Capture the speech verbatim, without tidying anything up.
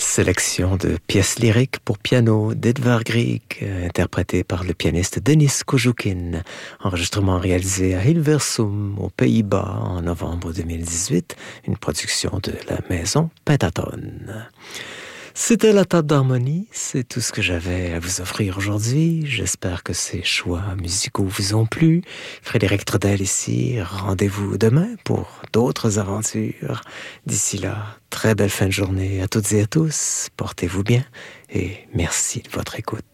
sélection de pièces lyriques pour piano d'Edvard Grieg, interprété par le pianiste Denis Kojoukin. Enregistrement réalisé à Hilversum, aux Pays-Bas, en novembre deux mille dix-huit, une production de la maison Pentatone. C'était la table d'harmonie, c'est tout ce que j'avais à vous offrir aujourd'hui. J'espère que ces choix musicaux vous ont plu. Frédéric Trudel ici, rendez-vous demain pour d'autres aventures. D'ici là, très belle fin de journée à toutes et à tous. Portez-vous bien et merci de votre écoute.